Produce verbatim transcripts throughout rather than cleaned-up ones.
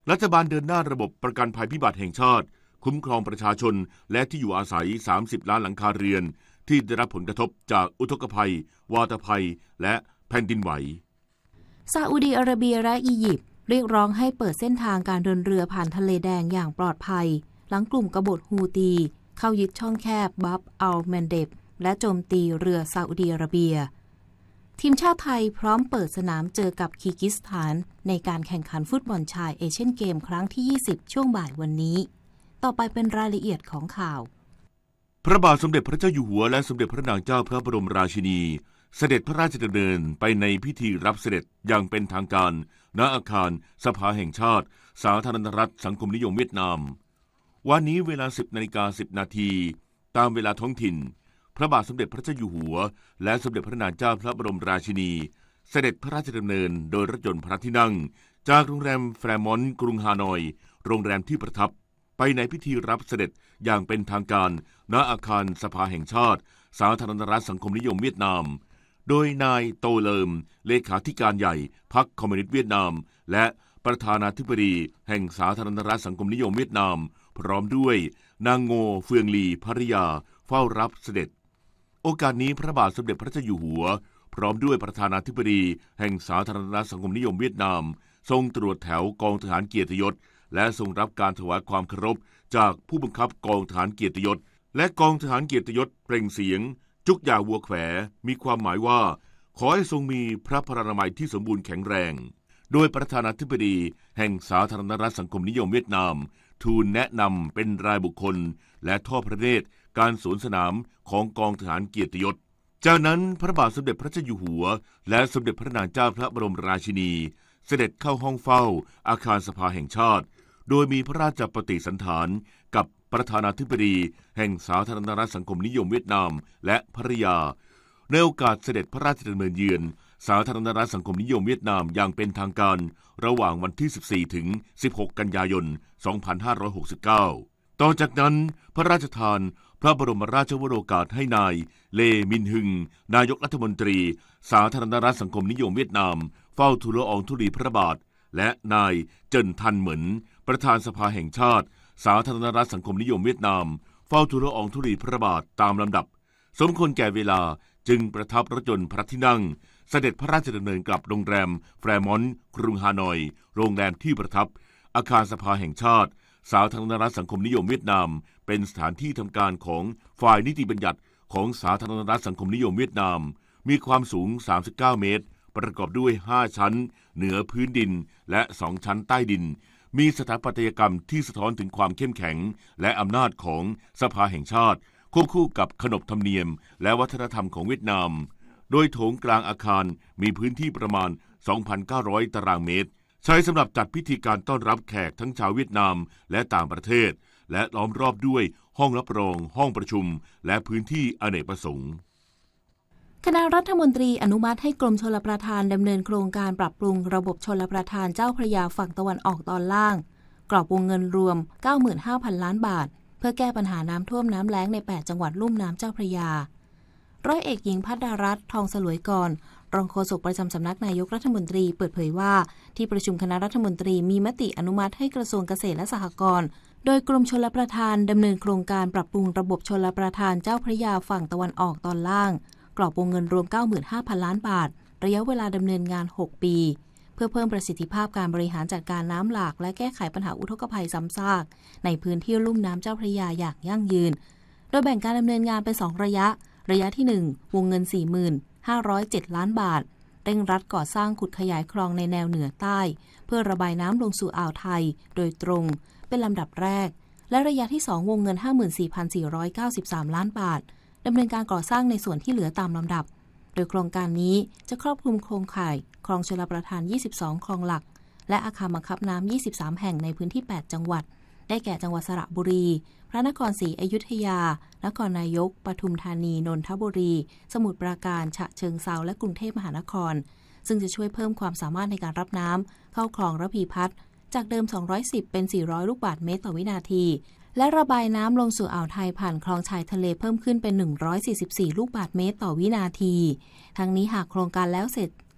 รัฐบาลเดินหน้าระบบประกันภัยพิบัติแห่งชาติคุ้มครองประชาชนและที่อยู่อาศัยสามสิบล้านหลังคาเรือนที่ได้รับผลกระทบจากอุทกภัยวาตภัยและแผ่นดินไหวซาอุดีอาระเบียและอียิปต์เรียกร้องให้เปิดเส้นทางการเดินเรือผ่านทะเลแดงอย่างปลอดภัยหลังกลุ่มกบฏฮูตีเข้ายึดช่องแคบบับอัลแมนเดบและโจมตีเรือซาอุดีอาระเบียทีมชาติไทยพร้อมเปิดสนามเจอกับคีร์กิสถานในการแข่งขันฟุตบอลชายเอเชียนเกมครั้งที่ยี่สิบช่วงบ่ายวันนี้ต่อไปเป็นรายละเอียดของข่าวพระบาทสมเด็จพระเจ้าอยู่หัวและสมเด็จพระนางเจ้าพระบรมราชินีเสด็จพระราชดำเนินไปในพิธีรับเสด็จอย่างเป็นทางการณอาคารสภาแห่งชาติสาธารณรัฐสังคมนิยมเวียดนามวันนี้เวลา สิบนาฬิกาสิบนาทีตามเวลาท้องถิ่นพระบาทสมเด็จพระเจ้าอยู่หัวและสมเด็จพระนางเจ้าพระบรมราชินีเสด็จพระราชดำเนินโดยรถยนต์พระที่นั่งจากโรงแรมแฟร์มอนต์กรุงฮานอยโรงแรมที่ประทับไปในพิธีรับเสด็จอย่างเป็นทางการณอาคารสภาแห่งชาติสาธารณรัฐสังคมนิยมเวียดนามโดยนายโตเลิมเลขาธิการใหญ่พรรคคอมมิวนิสต์เวียดนามและประธานาธิบดีแห่งสาธารณรัฐสังคมนิยมเวียดนามพร้อมด้วยนางโงเฟืองลีภริยาเฝ้ารับเสด็จโอกาสนี้พระบาทสมเด็จพระเจ้าอยู่หัวพร้อมด้วยประธานาธิบดีแห่งสาธารณรัฐสังคมนิยมเวียดนามทรงตรวจแถวกองทหารเกียรติยศและทรงรับการถวายความเคารพจากผู้บังคับกองทหารเกียรติยศและกองทหารเกียรติยศเปล่งเสียงจุกยาวัวแขวมีความหมายว่าขอให้ทรงมีพระพรานามัยที่สมบูรณ์แข็งแรงโดยประธานาธิบดีแห่งสาธารณรัฐสังคมนิยมเวียดนามทูลแนะนำเป็นรายบุคคลและทอดพระเนตรการสวนสนามของกองทหารเกียรติยศจากนั้นพระบาทสมเด็จพระเจ้าอยู่หัวและสมเด็จพระนางเจ้าพระบรมราชินีเสด็จเข้าห้องเฝ้าอาคารสภาแห่งชาติโดยมีพระราชปฏิสันถานกับประธานาธิบดีแห่งสาธารณรัฐสังคมนิยมเวียดนามและภริยาในโอกาสเสด็จพระราชดำเนินเยือนสาธารณรัฐสังคมนิยมเวียดนามอย่างเป็นทางการระหว่างวันที่สิบสี่ถึงสิบหกกันยายนสองพันห้าร้อยหกสิบเก้าต่อจากนั้นพระราชทานพระบรมราชวโรกาสให้นายเลมินฮึงนายกรัฐมนตรีสาธารณรัฐสังคมนิยมเวียดนามเฝ้าทูลละอองธุลีพระบาทและนายเจินทันเหมินประธานสภาแห่งชาติสาธารณรัฐสังคมนิยมเวียดนามเฝ้าทูลละอองธุลีพระบาทตามลำดับสมควรแก่เวลาจึงประทับรถยนต์พระที่นั่งเสด็จพระราชดำเนินกลับโรงแรมแฟร์มอนต์กรุงฮานอยโรงแรมที่ประทับอาคารสภาแห่งชาติสาธารณรัฐสังคมนิยมเวียดนามเป็นสถานที่ทำการของฝ่ายนิติบัญญัติของสาธารณรัฐสังคมนิยมเวียดนามมีความสูงสามสิบเก้าเมตรประกอบด้วยห้าชั้นเหนือพื้นดินและสองชั้นใต้ดินมีสถาปัตยกรรมที่สะท้อนถึงความเข้มแข็งและอำนาจของสภาแห่งชาติควบคู่กับขนบธรรมเนียมและวัฒนธรรมของเวียดนามโดยโถงกลางอาคารมีพื้นที่ประมาณ สองพันเก้าร้อย ตารางเมตรใช้สำหรับจัดพิธีการต้อนรับแขกทั้งชาวเวียดนามและต่างประเทศและล้อมรอบด้วยห้องรับรองห้องประชุมและพื้นที่อเนกประสงค์คณะรัฐมนตรีอนุมัติให้กรมชลประทานดำเนินโครงการปรับปรุงระบบชลประทานเจ้าพระยาฝั่งตะวันออกตอนล่างกรอบวงเงินรวม เก้าหมื่นห้าพัน ล้านบาทเพื่อแก้ปัญหาน้ำท่วมน้ำแล้งในแปดจังหวัดลุ่มน้ำเจ้าพระยาร้อยเอกหญิงภัทรารัตน์ทองสลวยกรรองโฆษกประจำสำนักนายกรัฐมนตรีเปิดเผยว่าที่ประชุมคณะรัฐมนตรีมีมติอนุมัติให้กระทรวงเกษตรและสหกรณ์โดยกรมชลประทานดำเนินโครงการปรับปรุงระบบชลประทานเจ้าพระยาฝั่งตะวันออกตอนล่างกรอบวงเงินรวม เก้าหมื่นห้าพัน ล้านบาทระยะเวลาดำเนินงานหกปีเพื่อเพิ่มประสิทธิภาพการบริหารจัดการน้ำหลากและแก้ไขปัญหาอุทกภัยซ้ำซากในพื้นที่ลุ่มน้ำเจ้าพระยาอย่างยั่งยืนโดยแบ่งการดำเนินงานเป็นสองระยะระยะที่หนึ่งวงเงิน สี่หมื่นห้าร้อยเจ็ด ล้านบาทเร่งรัดก่อสร้างขุดขยายคลองในแนวเหนือใต้เพื่อระบายน้ำลงสู่อ่าวไทยโดยตรงเป็นลำดับแรกและระยะที่สองวงเงิน ห้าหมื่นสี่พันสี่ร้อยเก้าสิบสาม ล้านบาทดำเนินการก่อสร้างในส่วนที่เหลือตามลำดับโดยโครงการนี้จะครอบคลุมโครงข่ายคลองชลประทานยี่สิบสองคลองหลักและอาคารบังคับน้ำยี่สิบสามแห่งในพื้นที่แปดจังหวัดได้แก่จังหวัดสระบุรีพระนครศรีอยุธยานครนายกปทุมธานีนนทบุรีสมุทรปราการฉะเชิงเทราและกรุงเทพมหานครซึ่งจะช่วยเพิ่มความสามารถในการรับน้ำเข้าคลองระพีพัฒน์จากเดิมสองร้อยสิบเป็นสี่ร้อยลูกบาศก์เมตรต่อวินาทีและระบายน้ำลงสู่อ่าวไทยผ่านคลองชายทะเลเพิ่มขึ้นเป็นหนึ่งร้อยสี่สิบสี่ลูกบาศก์เมตรต่อวินาทีทั้งนี้หากโครงการแล้วเสร็จ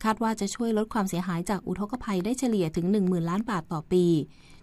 คาดว่าจะช่วยลดความเสียหายจากอุทกภัยได้เฉลี่ยถึง หนึ่งหมื่น ล้านบาทต่อปี